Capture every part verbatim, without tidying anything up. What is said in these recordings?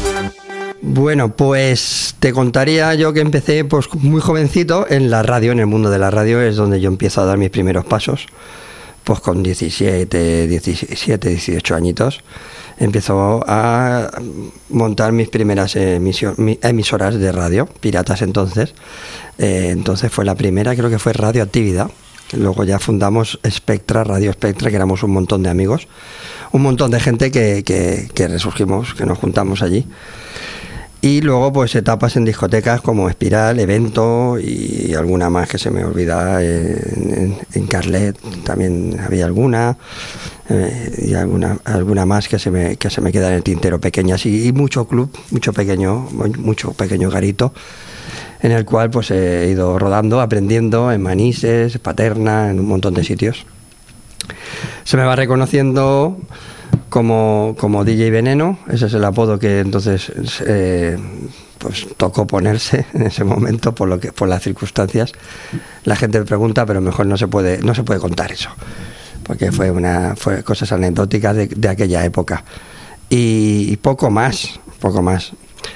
Bueno, pues te contaría yo que empecé pues muy jovencito en la radio, en el mundo de la radio es donde yo empiezo a dar mis primeros pasos, pues con diecisiete, diecisiete, dieciocho añitos, empiezo a montar mis primeras emisión, emisoras de radio, piratas entonces, eh, entonces fue la primera, creo que fue Radioactividad. Luego ya fundamos Spectra, Radio Spectra, que éramos un montón de amigos, un montón de gente que, que, que resurgimos, que nos juntamos allí. Y luego pues etapas en discotecas como Espiral, Evento y alguna más que se me olvida, en, en, en Carlet también había alguna, eh, y alguna alguna más que se me que se me queda en el tintero, pequeñas, y, y mucho club, mucho pequeño, mucho pequeño garito, en el cual pues he ido rodando, aprendiendo en Manises, Paterna, en un montón de sitios. Se me va reconociendo como, como D J Veneno, ese es el apodo que entonces eh, pues tocó ponerse en ese momento por lo que por las circunstancias. La gente me pregunta, pero mejor no se puede no se puede contar eso, porque fue una fue cosas anecdóticas de, de aquella época y, y poco más, poco más.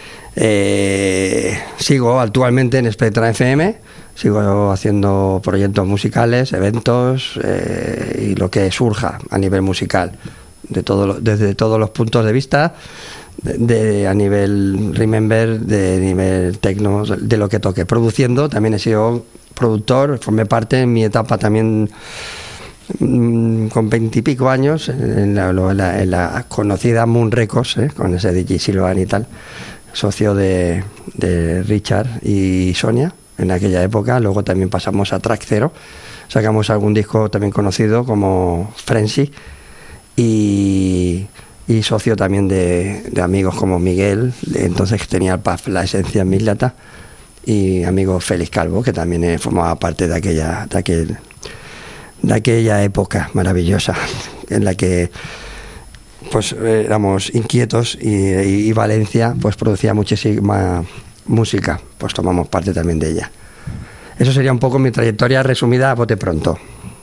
Eh, sigo actualmente en Spectra F M, sigo haciendo proyectos musicales, eventos eh, y lo que surja a nivel musical, de todo, desde todos los puntos de vista, de, de a nivel remember, de nivel techno, de lo que toque. Produciendo, también he sido productor, formé parte en mi etapa también mmm, con veintipico años en la, en, la, en la conocida Moon Records, eh, con ese D J Silvan y tal, socio de, de Richard y Sonia en aquella época. Luego también pasamos a Track Zero, sacamos algún disco también conocido como Frenzy, y, y socio también de, de amigos como Miguel, entonces tenía el P A F La Esencia en Mislata, y amigo Félix Calvo, que también formaba parte de aquella de aquel de aquella época maravillosa en la que pues éramos inquietos y, y, y Valencia pues producía muchísima música, pues tomamos parte también de ella. Eso sería un poco mi trayectoria resumida a bote pronto.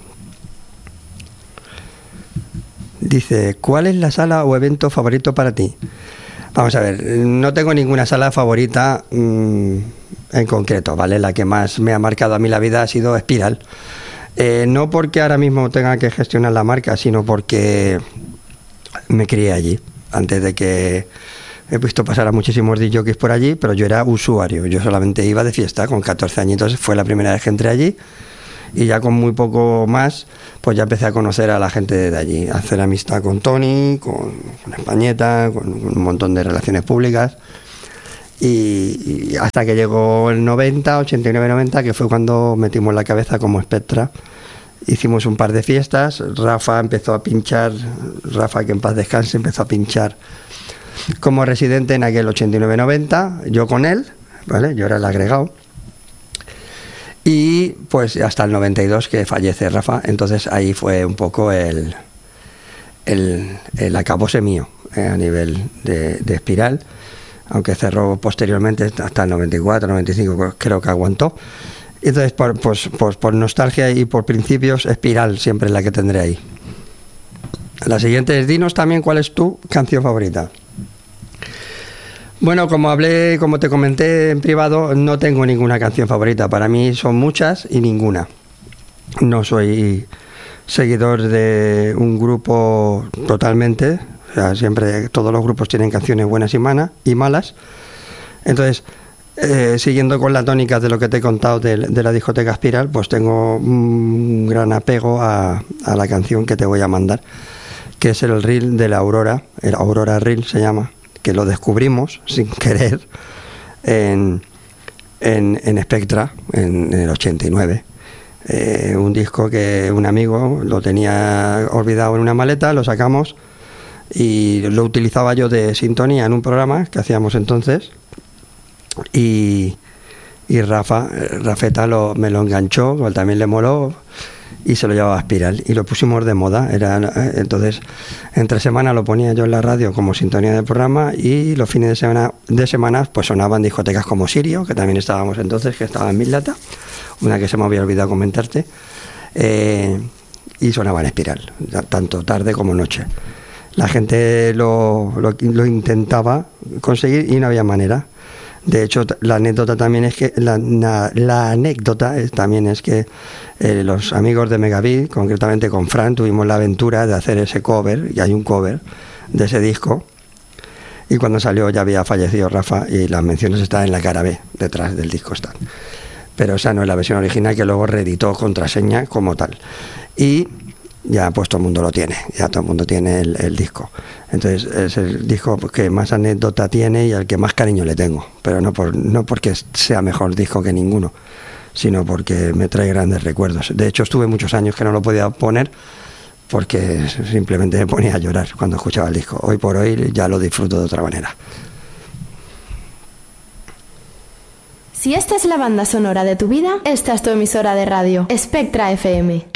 Dice, ¿cuál es la sala o evento favorito para ti? Vamos a ver, no tengo ninguna sala favorita mmm, en concreto, ¿vale? La que más me ha marcado a mí la vida ha sido Espiral. Eh, no porque ahora mismo tenga que gestionar la marca, sino porque me crié allí. Antes de que he visto pasar a muchísimos D Js por allí, pero yo era usuario. Yo solamente iba de fiesta, con catorce añitos fue la primera vez que entré allí. Y ya con muy poco más, pues ya empecé a conocer a la gente de allí, a hacer amistad con Tony, con, con Españeta, con un montón de relaciones públicas. Y, y hasta que llegó el noventa, ochenta y nueve noventa, que fue cuando metimos la cabeza como Spectra. Hicimos un par de fiestas, Rafa empezó a pinchar, Rafa que en paz descanse, empezó a pinchar como residente en aquel ochenta y nueve noventa, yo con él, ¿vale? Yo era el agregado. Y pues hasta el noventa y dos que fallece Rafa, entonces ahí fue un poco el, el, el acabose mío eh, a nivel de, de Espiral, aunque cerró posteriormente hasta el noventa y cuatro, noventa y cinco, creo que aguantó. Entonces por, pues, pues, por nostalgia y por principios, Espiral siempre es la que tendré ahí. La siguiente es, dinos también cuál es tu canción favorita. Bueno, como hablé, como te comenté en privado, no tengo ninguna canción favorita. Para mí son muchas y ninguna. No soy seguidor de un grupo totalmente. O sea, siempre todos los grupos tienen canciones buenas y, mana, y malas. Entonces, eh, siguiendo con la tónica de lo que te he contado de, de la discoteca Espiral, pues tengo un gran apego a, a la canción que te voy a mandar, que es el reel de la Aurora, el Aurora Reel se llama, que lo descubrimos sin querer en, en, en Spectra, en, en el ochenta y nueve. Eh, un disco que un amigo lo tenía olvidado en una maleta, lo sacamos y lo utilizaba yo de sintonía en un programa que hacíamos entonces, y, y Rafa, Rafeta lo, me lo enganchó, también le moló, y se lo llevaba a Espiral y lo pusimos de moda. Era, entonces entre semana lo ponía yo en la radio como sintonía del programa, y los fines de semana, de semana pues sonaban discotecas como Sirio, que también estábamos entonces, que estaba en Mislata, una que se me había olvidado comentarte, eh, y sonaba en Espiral, tanto tarde como noche. La gente lo, lo, lo intentaba conseguir y no había manera. De hecho, la anécdota también es que la, la, la anécdota es, también es que eh, los amigos de Megabit, concretamente con Fran, tuvimos la aventura de hacer ese cover, y hay un cover de ese disco, y cuando salió ya había fallecido Rafa y las menciones están en la cara B, detrás del disco están. Pero esa no es la versión original, que luego reeditó Contraseña como tal. Y ya pues todo el mundo lo tiene, ya todo el mundo tiene el, el disco. Entonces es el disco que más anécdota tiene y al que más cariño le tengo, pero no por no porque sea mejor disco que ninguno, sino porque me trae grandes recuerdos. De hecho estuve muchos años que no lo podía poner porque simplemente me ponía a llorar cuando escuchaba el disco. Hoy por hoy ya lo disfruto de otra manera. Si esta es la banda sonora de tu vida, esta es tu emisora de radio, Spectra F M.